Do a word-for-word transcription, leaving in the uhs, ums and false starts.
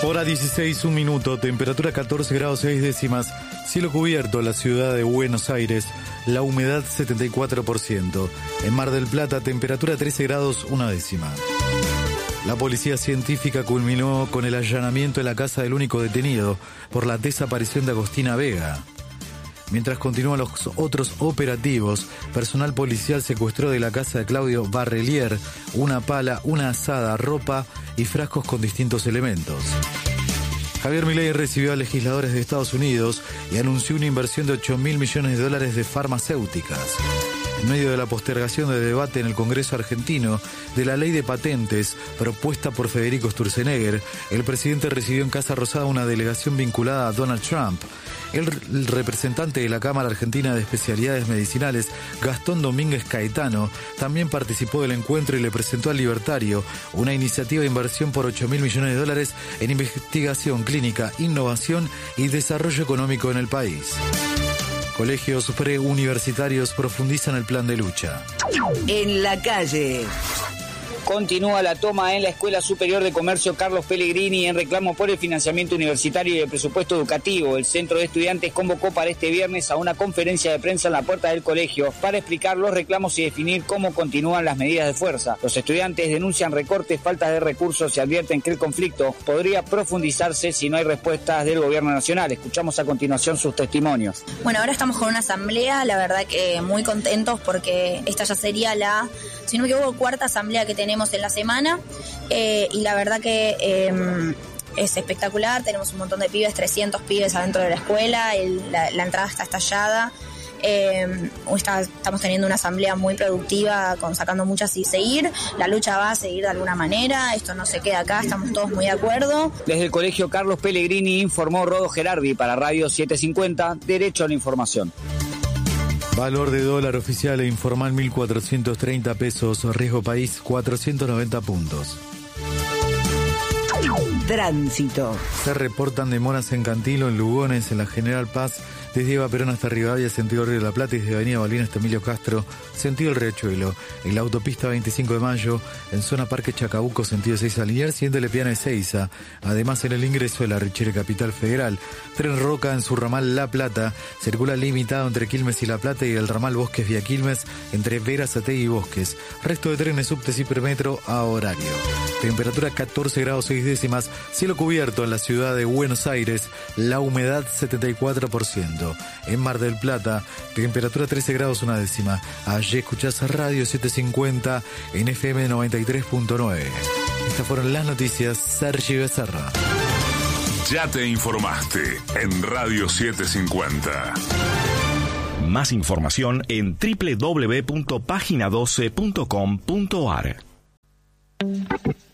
Hora dieciséis, un minuto, temperatura catorce grados seis décimas, cielo cubierto en la ciudad de Buenos Aires, la humedad setenta y cuatro por ciento. En Mar del Plata, temperatura trece grados una décima. La policía científica culminó con el allanamiento en la casa del único detenido por la desaparición de Agostina Vega. Mientras continúan los otros operativos, personal policial secuestró de la casa de Claudio Barrelier una pala, una azada, ropa y frascos con distintos elementos. Javier Milei recibió a legisladores de Estados Unidos y anunció una inversión de ocho mil millones de dólares de farmacéuticas. En medio de la postergación de debate en el Congreso argentino de la ley de patentes propuesta por Federico Sturzenegger, el presidente recibió en Casa Rosada una delegación vinculada a Donald Trump. El representante de la Cámara Argentina de Especialidades Medicinales, Gastón Domínguez Caetano, también participó del encuentro y le presentó al Libertario una iniciativa de inversión por ocho mil millones de dólares en investigación clínica, innovación y desarrollo económico en el país. Colegios preuniversitarios profundizan el plan de lucha. En la calle. Continúa la toma en la Escuela Superior de Comercio Carlos Pellegrini en reclamo por el financiamiento universitario y el presupuesto educativo. El Centro de Estudiantes convocó para este viernes a una conferencia de prensa en la puerta del colegio para explicar los reclamos y definir cómo continúan las medidas de fuerza. Los estudiantes denuncian recortes, falta de recursos y advierten que el conflicto podría profundizarse si no hay respuestas del gobierno nacional. Escuchamos a continuación sus testimonios. Bueno, ahora estamos con una asamblea, la verdad que muy contentos porque esta ya sería la, si no me equivoco, cuarta asamblea que tenemos en la semana eh, y la verdad que eh, es espectacular. Tenemos un montón de pibes, trescientos pibes adentro de la escuela, el, la, la entrada está estallada. Eh, está, estamos teniendo una asamblea muy productiva, con sacando muchas y seguir. La lucha va a seguir de alguna manera, esto no se queda acá, estamos todos muy de acuerdo. Desde el Colegio Carlos Pellegrini informó Rodo Gerardi para Radio setecientos cincuenta, Derecho a la Información. Valor de dólar oficial e informal mil cuatrocientos treinta pesos, riesgo país cuatrocientos noventa puntos. Tránsito. Se reportan demoras en Cantilo, en Lugones, en la General Paz, desde Eva Perón hasta Rivadavia, sentido Río de la Plata, y desde Avenida Balbina hasta Emilio Castro, sentido El Riachuelo. En la autopista veinticinco de mayo, en zona Parque Chacabuco, sentido Ezeiza a Liniers, y en Telepiana Ezeiza. Además, en el ingreso de la Richere Capital Federal. Tren Roca en su ramal La Plata, circula limitado entre Quilmes y La Plata, y el ramal Bosques vía Quilmes, entre Verazategui y Bosques. Resto de trenes subtes y premetro a horario. Temperatura catorce grados seis décimas, cielo cubierto en la ciudad de Buenos Aires, la humedad setenta y cuatro por ciento. En Mar del Plata, temperatura trece grados una décima. Allí escuchás Radio setecientos cincuenta en F M noventa y tres punto nueve. Estas fueron las noticias. Sergio Becerra. Ya te informaste en Radio setecientos cincuenta. Más información en doble u doble u doble u punto página doce punto com punto a r.